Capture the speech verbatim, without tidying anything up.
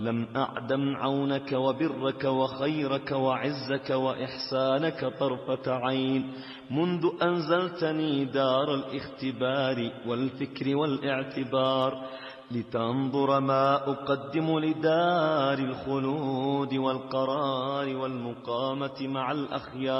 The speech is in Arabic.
لم أعدم عونك وبرك وخيرك وعزك وإحسانك طرفة عين منذ أنزلتني دار الاختبار والفكر والاعتبار لتنظر ما أقدم لدار الخلود والقرار والمقامة مع الأخيار.